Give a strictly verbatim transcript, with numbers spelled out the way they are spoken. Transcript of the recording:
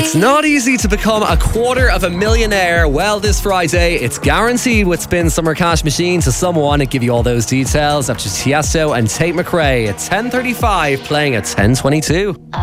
It's not easy to become a quarter of a millionaire. Well, this Friday, it's guaranteed with Spin Summer Cash Machine to someone. I give you all those details after Tiesto and Tate McRae at ten thirty-five, playing at ten twenty-two.